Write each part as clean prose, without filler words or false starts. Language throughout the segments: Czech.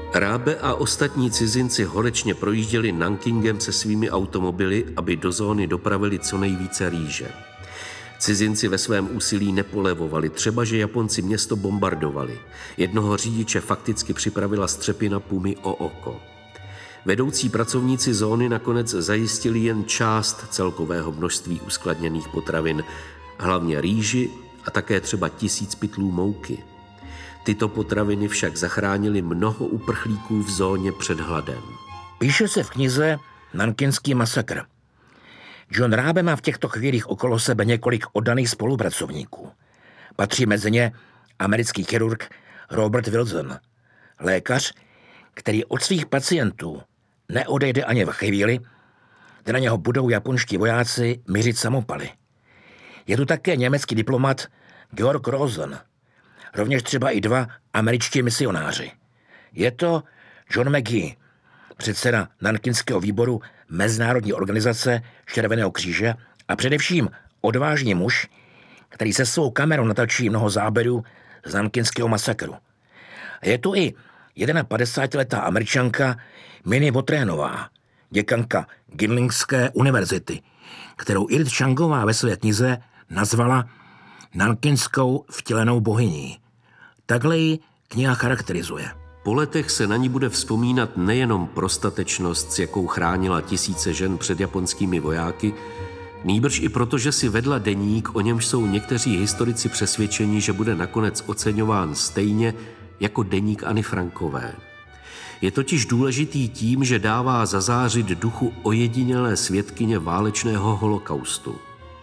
Rábe a ostatní cizinci horečně projížděli Nankingem se svými automobily, aby do zóny dopravili co nejvíce rýže. Cizinci ve svém úsilí nepolevovali, třeba že Japonci město bombardovali. Jednoho řidiče fakticky připravila střepina pumy o oko. Vedoucí pracovníci zóny nakonec zajistili jen část celkového množství uskladněných potravin, hlavně rýži a také třeba 1000 pytlů mouky. Tyto potraviny však zachránily mnoho uprchlíků v zóně před hladem. Píše se v knize Nankingský masakr. John Raabe má v těchto chvílích okolo sebe několik oddaných spolupracovníků. Patří mezi ně americký chirurg Robert Wilson, lékař, který od svých pacientů neodejde ani v chvíli, kdy na něho budou japonští vojáci mířit samopaly. Je tu také německý diplomat Georg Rosen, rovněž třeba i 2 američtí misionáři. Je to John McGee, předseda Nankingského výboru Mezinárodní organizace Červeného kříže a především odvážný muž, který se svou kamerou natačí mnoho záběrů z Nankingského masakru. Je tu i 51letá Američanka Minnie Votrénová, děkanka Ginlingské univerzity, kterou Edith Changová ve své knize nazvala Nankingskou vtělenou bohyní. Takhle ji kniha charakterizuje. Po letech se na ní bude vzpomínat nejenom pro statečnost, s jakou chránila tisíce žen před japonskými vojáky, nýbrž i proto, že si vedla deník, o němž jsou někteří historici přesvědčeni, že bude nakonec oceňován stejně jako deník Anny Frankové. Je totiž důležitý tím, že dává zazářit duchu ojedinělé svědkyně válečného holokaustu.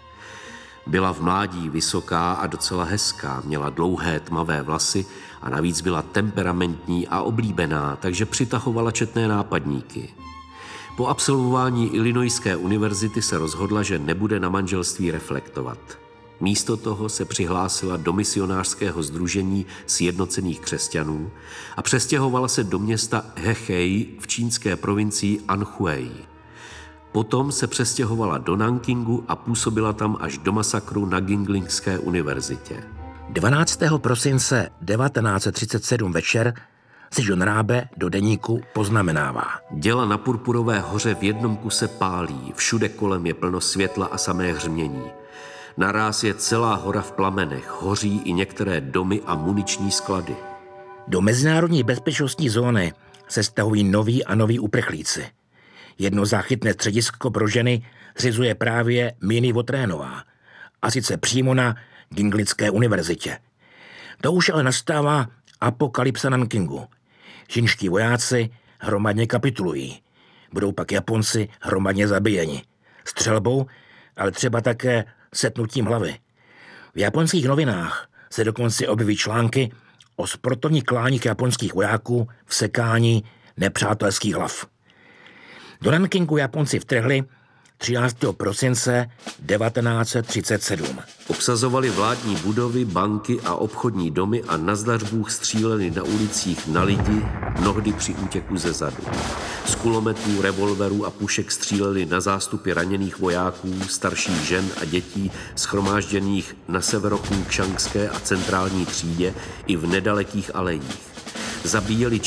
Byla v mládí vysoká a docela hezká, měla dlouhé tmavé vlasy a navíc byla temperamentní a oblíbená, takže přitahovala četné nápadníky. Po absolvování Illinoiské univerzity se rozhodla, že nebude na manželství reflektovat. Místo toho se přihlásila do misionářského sdružení Sjednocených křesťanů a přestěhovala se do města Hefei v čínské provincii Anhui. Potom se přestěhovala do Nankingu a působila tam až do masakru na Ginlingské univerzitě. 12. prosince 1937 večer si John Raabe do deníku poznamenává. Děla na Purpurové hoře v jednom kuse pálí, všude kolem je plno světla a samé hřmění. Naráz je celá hora v plamenech, hoří i některé domy a muniční sklady. Do mezinárodní bezpečnostní zóny se stahují noví a noví uprchlíci. Jedno záchytné středisko pro ženy zřizuje právě Minnie Votrénová, a sice přímo na Ginlingské univerzitě. To už ale nastává apokalypsa Nankingu. Čínští vojáci hromadně kapitulují. Budou pak Japonci hromadně zabíjeni. Střelbou, ale třeba také setnutím hlavy. V japonských novinách se dokonce objeví články o sportovních kláních japonských vojáků v sekání nepřátelských hlav. Do Nankingu Japonci vtrhli 13. prosince 1937. Obsazovali vládní budovy, banky a obchodní domy a nazdař Bůh stříleli na ulicích na lidi, mnohdy při útěku ze zadu. Z kulometů, revolverů a pušek stříleli na zástupy raněných vojáků, starších žen a dětí, shromážděných na severochůngšanské a centrální třídě i v nedalekých alejích. Zabíjeli